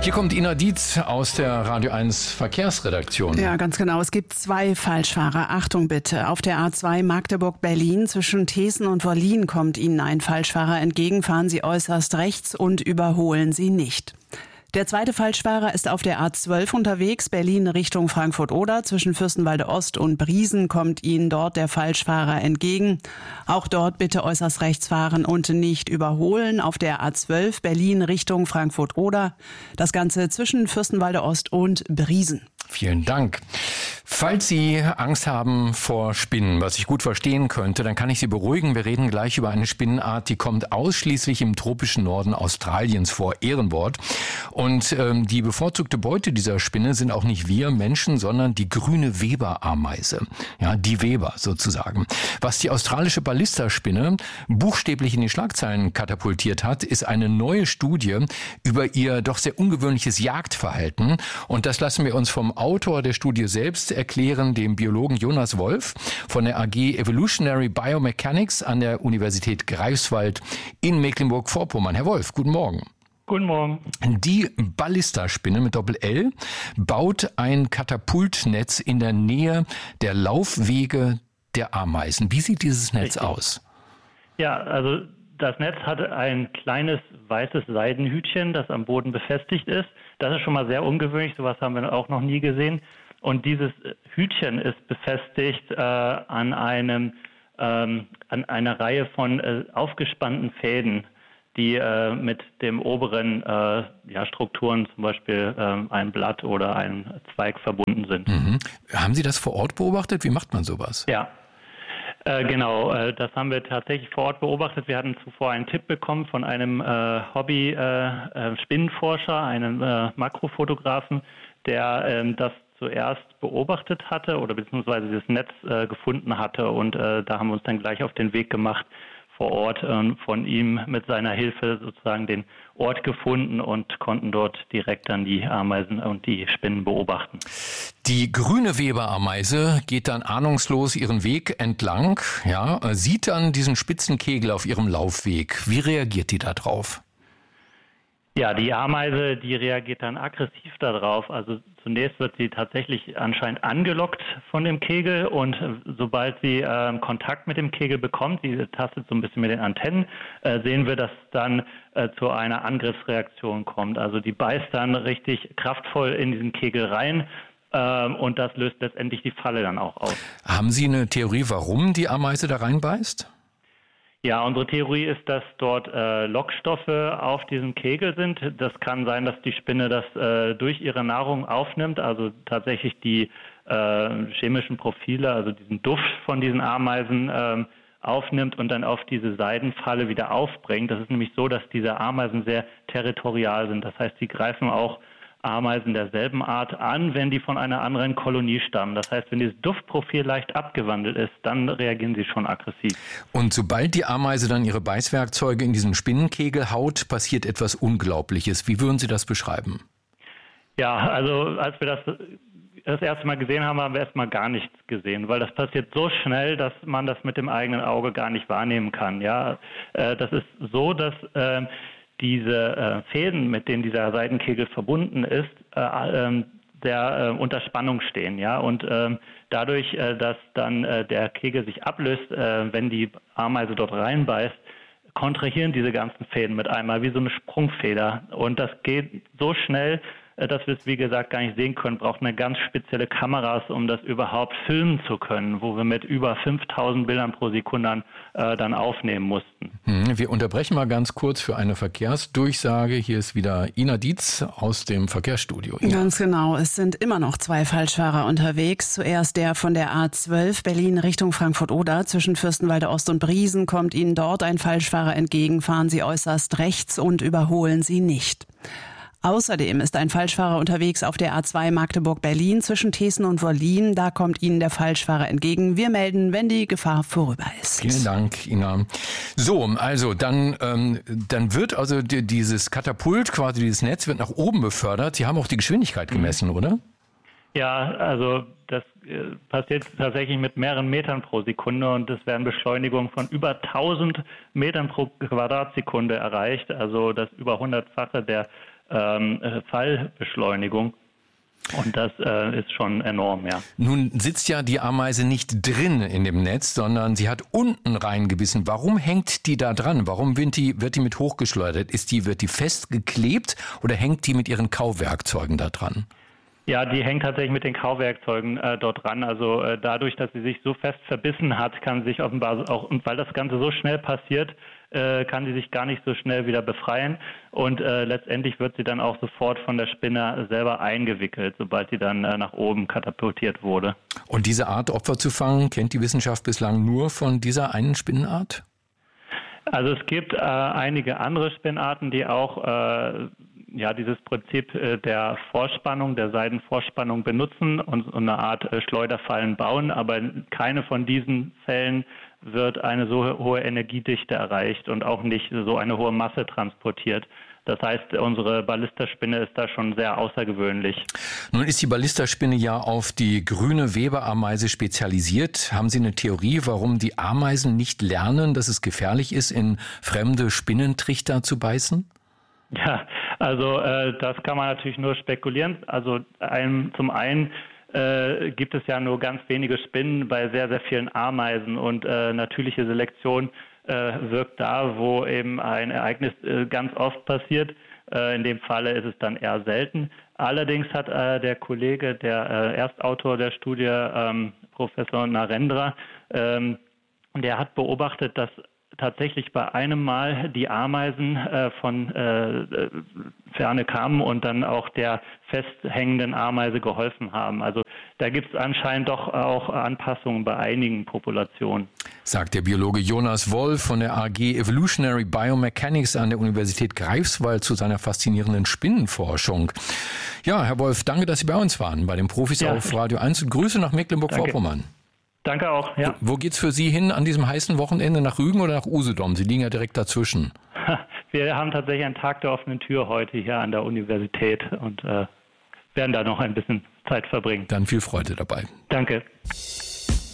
Hier kommt Ina Dietz aus der Radio 1 Verkehrsredaktion. Ja, ganz genau. Es gibt 2 Falschfahrer. Achtung bitte. Auf der A2 Magdeburg-Berlin zwischen Thesen und Wollin kommt Ihnen ein Falschfahrer entgegen. Fahren Sie äußerst rechts und überholen Sie nicht. Der zweite Falschfahrer ist auf der A12 unterwegs, Berlin Richtung Frankfurt-Oder. Zwischen Fürstenwalde Ost und Briesen kommt Ihnen dort der Falschfahrer entgegen. Auch dort bitte äußerst rechts fahren und nicht überholen. Auf der A12 Berlin Richtung Frankfurt-Oder. Das Ganze zwischen Fürstenwalde Ost und Briesen. Vielen Dank. Falls Sie Angst haben vor Spinnen, was ich gut verstehen könnte, dann kann ich Sie beruhigen. Wir reden gleich über eine Spinnenart, die kommt ausschließlich im tropischen Norden Australiens vor, Ehrenwort. Und die bevorzugte Beute dieser Spinne sind auch nicht wir Menschen, sondern die grüne Weber-Ameise. Ja, die Weber sozusagen. Was die australische Ballisterspinne buchstäblich in die Schlagzeilen katapultiert hat, ist eine neue Studie über ihr doch sehr ungewöhnliches Jagdverhalten. Und das lassen wir uns vom Autor der Studie selbst erklären, dem Biologen Jonas Wolf von der AG Evolutionary Biomechanics an der Universität Greifswald in Mecklenburg-Vorpommern. Herr Wolf, guten Morgen. Guten Morgen. Die Ballisterspinne mit Doppel-L baut ein Katapultnetz in der Nähe der Laufwege der Ameisen. Wie sieht dieses Netz aus? Ja, also das Netz hat ein kleines weißes Seidenhütchen, das am Boden befestigt ist. Das ist schon mal sehr ungewöhnlich, sowas haben wir auch noch nie gesehen. Und dieses Hütchen ist befestigt an einer Reihe von aufgespannten Fäden, die mit dem oberen Strukturen, zum Beispiel ein Blatt oder ein Zweig, verbunden sind. Mhm. Haben Sie das vor Ort beobachtet? Wie macht man sowas? Ja. Genau, das haben wir tatsächlich vor Ort beobachtet. Wir hatten zuvor einen Tipp bekommen von einem Hobby-Spinnenforscher, einem Makrofotografen, der das zuerst beobachtet hatte oder beziehungsweise das Netz gefunden hatte. Und da haben wir uns dann gleich auf den Weg gemacht vor Ort, von ihm mit seiner Hilfe sozusagen den Ort gefunden und konnten dort direkt dann die Ameisen und die Spinnen beobachten. Die grüne Weber-Ameise geht dann ahnungslos ihren Weg entlang, ja, sieht dann diesen spitzen Kegel auf ihrem Laufweg. Wie reagiert die da drauf? Ja, die Ameise, die reagiert dann aggressiv darauf. Also zunächst wird sie tatsächlich anscheinend angelockt von dem Kegel und sobald sie Kontakt mit dem Kegel bekommt, sie tastet so ein bisschen mit den Antennen, sehen wir, dass dann zu einer Angriffsreaktion kommt. Also die beißt dann richtig kraftvoll in diesen Kegel rein und das löst letztendlich die Falle dann auch aus. Haben Sie eine Theorie, warum die Ameise da reinbeißt? Ja, unsere Theorie ist, dass dort Lockstoffe auf diesem Kegel sind. Das kann sein, dass die Spinne das durch ihre Nahrung aufnimmt, also tatsächlich die chemischen Profile, also diesen Duft von diesen Ameisen aufnimmt und dann auf diese Seidenfalle wieder aufbringt. Das ist nämlich so, dass diese Ameisen sehr territorial sind. Das heißt, sie greifen auch Ameisen derselben Art an, wenn die von einer anderen Kolonie stammen. Das heißt, wenn dieses Duftprofil leicht abgewandelt ist, dann reagieren sie schon aggressiv. Und sobald die Ameise dann ihre Beißwerkzeuge in diesen Spinnenkegel haut, passiert etwas Unglaubliches. Wie würden Sie das beschreiben? Ja, also als wir das erste Mal gesehen haben, haben wir erstmal gar nichts gesehen, weil das passiert so schnell, dass man das mit dem eigenen Auge gar nicht wahrnehmen kann. Ja, das ist so, dass diese Fäden, mit denen dieser Seidenkegel verbunden ist, sehr unter Spannung stehen, ja, und dadurch, dass dann der Kegel sich ablöst, wenn die Ameise dort reinbeißt, kontrahieren diese ganzen Fäden mit einmal wie so eine Sprungfeder und das geht so schnell, dass wir es, wie gesagt, gar nicht sehen können, braucht eine ganz spezielle Kameras, um das überhaupt filmen zu können, wo wir mit über 5000 Bildern pro Sekunde dann aufnehmen mussten. Wir unterbrechen mal ganz kurz für eine Verkehrsdurchsage. Hier ist wieder Ina Dietz aus dem Verkehrsstudio. Ina. Ganz genau, es sind immer noch 2 Falschfahrer unterwegs. Zuerst der von der A12 Berlin Richtung Frankfurt-Oder. Zwischen Fürstenwalde Ost und Briesen kommt Ihnen dort ein Falschfahrer entgegen. Fahren Sie äußerst rechts und überholen Sie nicht. Außerdem ist ein Falschfahrer unterwegs auf der A2 Magdeburg-Berlin zwischen Thesen und Wollin. Da kommt Ihnen der Falschfahrer entgegen. Wir melden, wenn die Gefahr vorüber ist. Vielen Dank, Ina. So, also dann wird also dieses Katapult, quasi dieses Netz, wird nach oben befördert. Sie haben auch die Geschwindigkeit gemessen, oder? Ja, also das passiert tatsächlich mit mehreren Metern pro Sekunde und es werden Beschleunigungen von über 1000 Metern pro Quadratsekunde erreicht. Also das über 100-fache der Fallbeschleunigung. Und das ist schon enorm, ja. Nun sitzt ja die Ameise nicht drin in dem Netz, sondern sie hat unten reingebissen. Warum hängt die da dran? Warum wird die mit hochgeschleudert? Wird die festgeklebt oder hängt die mit ihren Kauwerkzeugen da dran? Ja, die hängt tatsächlich mit den Kauwerkzeugen dort dran. Also dadurch, dass sie sich so fest verbissen hat, kann sie sich offenbar auch, und weil das Ganze so schnell passiert, kann sie sich gar nicht so schnell wieder befreien. Und letztendlich wird sie dann auch sofort von der Spinne selber eingewickelt, sobald sie dann nach oben katapultiert wurde. Und diese Art, Opfer zu fangen, kennt die Wissenschaft bislang nur von dieser einen Spinnenart? Also es gibt einige andere Spinnarten, die auch dieses Prinzip der Vorspannung, der Seidenvorspannung benutzen und eine Art Schleuderfallen bauen, aber keine von diesen Fällen wird eine so hohe Energiedichte erreicht und auch nicht so eine hohe Masse transportiert. Das heißt, unsere Ballisterspinne ist da schon sehr außergewöhnlich. Nun ist die Ballisterspinne ja auf die grüne Weberameise spezialisiert. Haben Sie eine Theorie, warum die Ameisen nicht lernen, dass es gefährlich ist, in fremde Spinnentrichter zu beißen? Ja, also das kann man natürlich nur spekulieren. Also zum einen gibt es ja nur ganz wenige Spinnen bei sehr, sehr vielen Ameisen und natürliche Selektion wirkt da, wo eben ein Ereignis ganz oft passiert. In dem Falle ist es dann eher selten. Allerdings hat der Kollege, der Erstautor der Studie, Professor Narendra, der hat beobachtet, dass tatsächlich bei einem Mal die Ameisen von Ferne kamen und dann auch der festhängenden Ameise geholfen haben. Also da gibt es anscheinend doch auch Anpassungen bei einigen Populationen. Sagt der Biologe Jonas Wolf von der AG Evolutionary Biomechanics an der Universität Greifswald zu seiner faszinierenden Spinnenforschung. Ja, Herr Wolf, danke, dass Sie bei uns waren, bei den Profis auf Radio 1 und Grüße nach Mecklenburg-Vorpommern. Danke auch, ja. Wo geht's für Sie hin an diesem heißen Wochenende? Nach Rügen oder nach Usedom? Sie liegen ja direkt dazwischen. Wir haben tatsächlich einen Tag der offenen Tür heute hier an der Universität und werden da noch ein bisschen Zeit verbringen. Dann viel Freude dabei. Danke.